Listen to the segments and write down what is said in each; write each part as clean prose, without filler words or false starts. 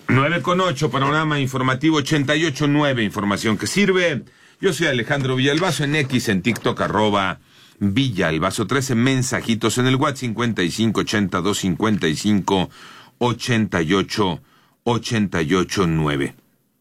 9:08, panorama informativo 88.9, información que sirve. Yo soy Alejandro Villalbazo, en X, en TikTok, @Villalbazo 13, mensajitos en el WhatsApp 5582558889.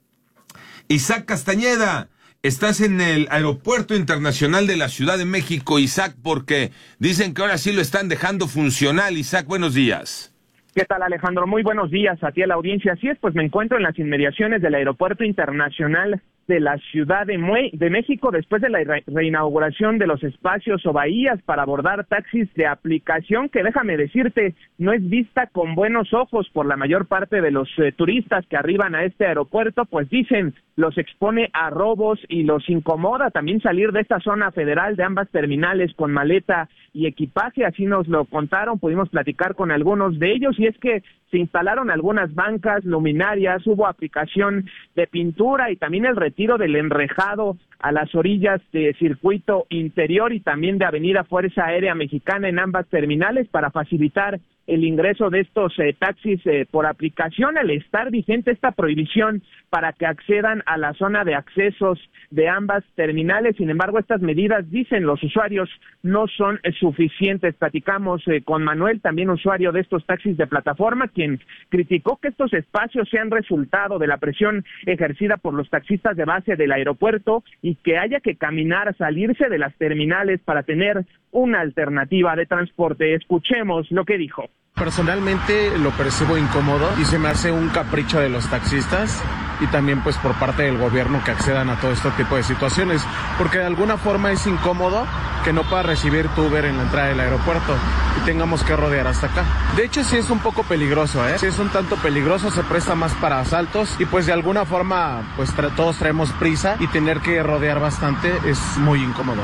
Isaac Castañeda, estás en el Aeropuerto Internacional de la Ciudad de México, Isaac, porque dicen que ahora sí lo están dejando funcional. Isaac, buenos días. ¿Qué tal, Alejandro? Muy buenos días a ti, a la audiencia. Así es, pues me encuentro en las inmediaciones del Aeropuerto Internacional de la Ciudad de México, después de la reinauguración de los espacios o bahías para abordar taxis de aplicación, que déjame decirte, no es vista con buenos ojos por la mayor parte de los turistas que arriban a este aeropuerto, pues dicen, los expone a robos y los incomoda también salir de esta zona federal de ambas terminales con maleta y equipaje. Así nos lo contaron, pudimos platicar con algunos de ellos, y es que se instalaron algunas bancas, luminarias, hubo aplicación de pintura y también el retiro del enrejado a las orillas de circuito interior y también de Avenida Fuerza Aérea Mexicana en ambas terminales para facilitar el ingreso de estos taxis por aplicación, al estar vigente esta prohibición para que accedan a la zona de accesos de ambas terminales. Sin embargo, estas medidas, dicen los usuarios, no son suficientes. Platicamos con Manuel, también usuario de estos taxis de plataforma, quien criticó que estos espacios sean resultado de la presión ejercida por los taxistas de base del aeropuerto y que haya que caminar, salirse de las terminales para tener una alternativa de transporte. Escuchemos lo que dijo. Personalmente lo percibo incómodo y se me hace un capricho de los taxistas y también pues por parte del gobierno que accedan a todo este tipo de situaciones, porque de alguna forma es incómodo que no pueda recibir tu Uber en la entrada del aeropuerto y tengamos que rodear hasta acá. De hecho sí es un poco peligroso, sí es un tanto peligroso, se presta más para asaltos y pues de alguna forma pues todos traemos prisa y tener que rodear bastante es muy incómodo.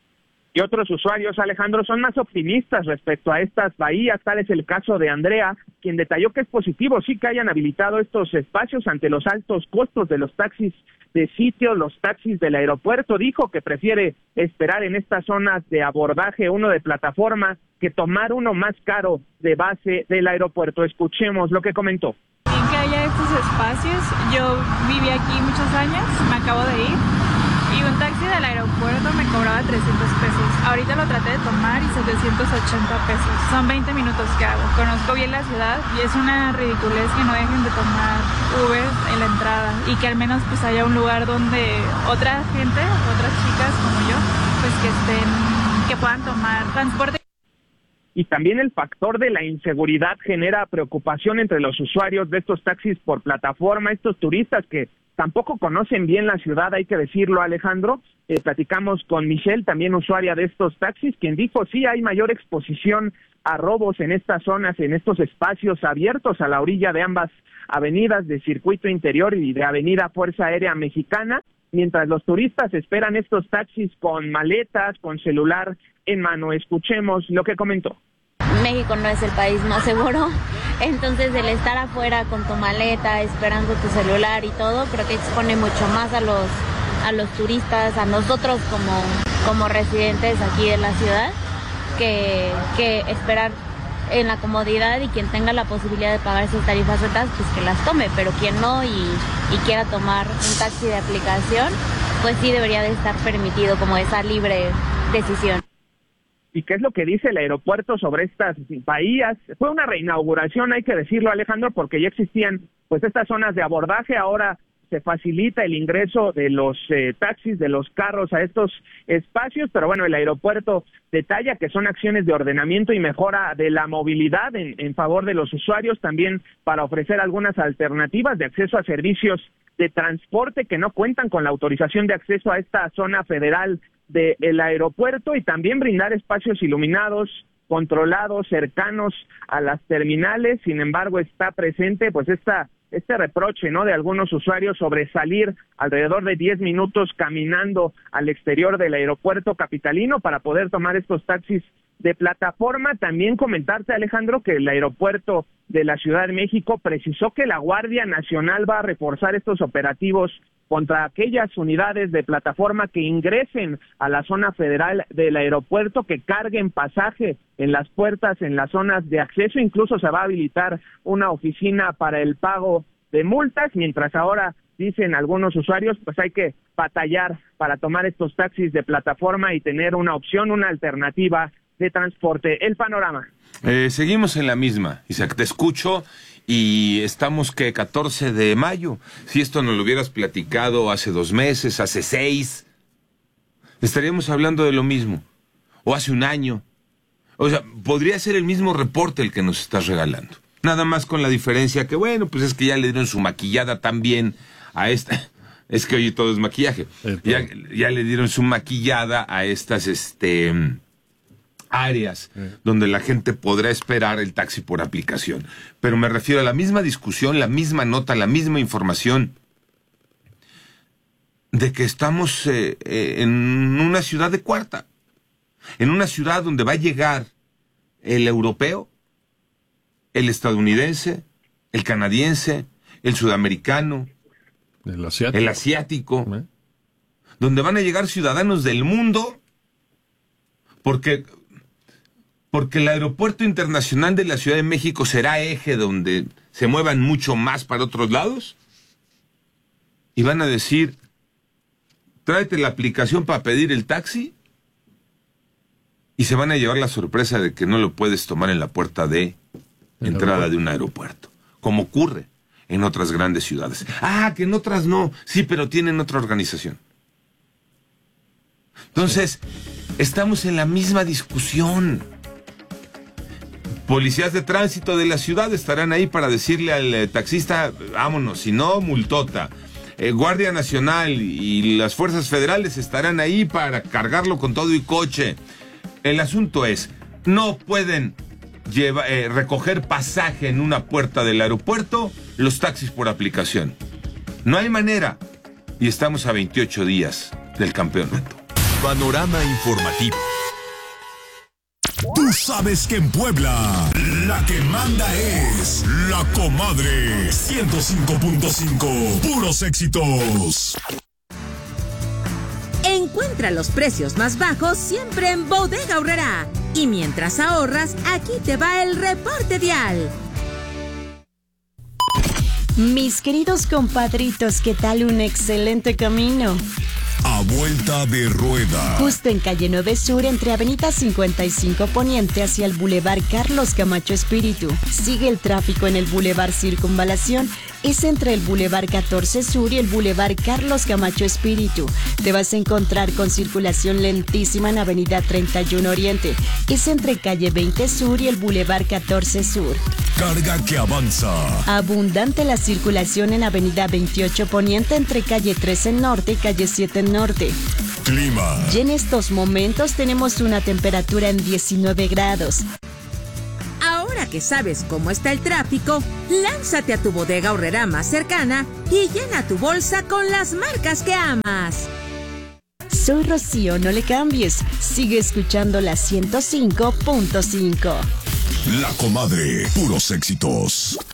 Y otros usuarios, Alejandro, son más optimistas respecto a estas bahías. Tal es el caso de Andrea, quien detalló que es positivo sí que hayan habilitado estos espacios ante los altos costos de los taxis de sitio, los taxis del aeropuerto. Dijo que prefiere esperar en estas zonas de abordaje uno de plataforma que tomar uno más caro de base del aeropuerto. Escuchemos lo que comentó. Bien que haya estos espacios. Yo viví aquí muchos años, me acabo de ir. Y un taxi del aeropuerto me cobraba 300 pesos. Ahorita lo traté de tomar y 780 pesos. Son 20 minutos que hago. Conozco bien la ciudad y es una ridiculez que no dejen de tomar Uber en la entrada y que al menos pues haya un lugar donde otra gente, otras chicas como yo, pues que puedan tomar transporte. Y también el factor de la inseguridad genera preocupación entre los usuarios de estos taxis por plataforma, estos turistas que tampoco conocen bien la ciudad, hay que decirlo, Alejandro. Platicamos con Michelle, también usuaria de estos taxis, quien dijo sí hay mayor exposición a robos en estas zonas, en estos espacios abiertos a la orilla de ambas avenidas de circuito interior y de Avenida Fuerza Aérea Mexicana, mientras los turistas esperan estos taxis con maletas, con celular en mano. Escuchemos lo que comentó. México no es el país más seguro, entonces el estar afuera con tu maleta, esperando tu celular y todo, creo que expone mucho más a los turistas, a nosotros como residentes aquí en la ciudad, que esperar en la comodidad, y quien tenga la posibilidad de pagar esas tarifas altas, pues que las tome, pero quien no y quiera tomar un taxi de aplicación, pues sí debería de estar permitido como esa libre decisión. ¿Y qué es lo que dice el aeropuerto sobre estas bahías? Fue una reinauguración, hay que decirlo, Alejandro, porque ya existían pues estas zonas de abordaje. Ahora se facilita el ingreso de los taxis, de los carros a estos espacios, pero bueno, el aeropuerto detalla que son acciones de ordenamiento y mejora de la movilidad en favor de los usuarios, también para ofrecer algunas alternativas de acceso a servicios de transporte que no cuentan con la autorización de acceso a esta zona federal del aeropuerto, y también brindar espacios iluminados, controlados, cercanos a las terminales. Sin embargo, está presente pues este reproche, ¿no?, de algunos usuarios sobre salir alrededor de 10 minutos caminando al exterior del aeropuerto capitalino para poder tomar estos taxis de plataforma. También comentarte, Alejandro, que el aeropuerto de la Ciudad de México precisó que la Guardia Nacional va a reforzar estos operativos contra aquellas unidades de plataforma que ingresen a la zona federal del aeropuerto, que carguen pasaje en las puertas, en las zonas de acceso. Incluso se va a habilitar una oficina para el pago de multas, mientras ahora, dicen algunos usuarios, pues hay que batallar para tomar estos taxis de plataforma y tener una opción, una alternativa de transporte. El panorama. Seguimos en la misma, Isaac, te escucho y estamos que 14 de mayo. Si esto nos lo hubieras platicado hace 2 meses, hace 6, estaríamos hablando de lo mismo. O hace 1 año. O sea, podría ser el mismo reporte el que nos estás regalando. Nada más con la diferencia que, bueno, pues es que ya le dieron su maquillada también a esta. Es que hoy todo es maquillaje. Ya le dieron su maquillada a estas áreas donde la gente podrá esperar el taxi por aplicación. Pero me refiero a la misma discusión, la misma nota, la misma información de que estamos en una ciudad de cuarta. En una ciudad donde va a llegar el europeo, el estadounidense, el canadiense, el sudamericano, el asiático, donde van a llegar ciudadanos del mundo, porque el Aeropuerto Internacional de la Ciudad de México será eje donde se muevan mucho más para otros lados, y van a decir, tráete la aplicación para pedir el taxi, y se van a llevar la sorpresa de que no lo puedes tomar en la puerta de entrada de un aeropuerto, como ocurre en otras grandes ciudades. Ah, que en otras no, sí, pero tienen otra organización. Entonces, estamos en la misma discusión. Policías de tránsito de la ciudad estarán ahí para decirle al taxista, vámonos, si no, multota. Guardia Nacional y las fuerzas federales estarán ahí para cargarlo con todo y coche. El asunto es, no pueden recoger pasaje en una puerta del aeropuerto los taxis por aplicación. No hay manera. Y estamos a 28 días del campeonato. Panorama informativo. Tú sabes que en Puebla la que manda es La Comadre 105.5. Puros éxitos. Encuentra los precios más bajos siempre en Bodega Aurrerá. Y mientras ahorras, aquí te va el reporte vial. Mis queridos compadritos, ¿qué tal un excelente camino? A vuelta de rueda. Justo en calle 9 Sur, entre avenida 55 Poniente hacia el Boulevard Carlos Camacho Espíritu. Sigue el tráfico en el Boulevard Circunvalación. Es entre el Boulevard 14 Sur y el Boulevard Carlos Camacho Espíritu. Te vas a encontrar con circulación lentísima en avenida 31 Oriente. Es entre calle 20 Sur y el Boulevard 14 Sur. Carga que avanza. Abundante la circulación en avenida 28 Poniente entre calle 13 Norte y calle 7 Norte. Clima. Y en estos momentos tenemos una temperatura en 19 grados. Ahora que sabes cómo está el tráfico, lánzate a tu Bodega Aurrerá más cercana y llena tu bolsa con las marcas que amas. Soy Rocío, no le cambies. Sigue escuchando la 105.5. La Comadre, puros éxitos.